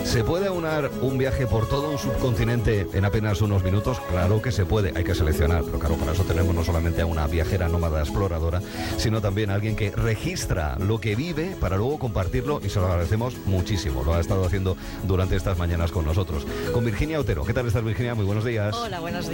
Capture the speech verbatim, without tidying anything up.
¿Se puede aunar un viaje por todo un subcontinente en apenas unos minutos? Claro que se puede, hay que seleccionar, pero claro, para eso tenemos no solamente a una viajera nómada exploradora, sino también a alguien que registra lo que vive para luego compartirlo, y se lo agradecemos muchísimo. Lo ha estado haciendo durante estas mañanas con nosotros. Con Virginia Otero. ¿Qué tal estás, Virginia? Muy buenos días. Hola, buenos días.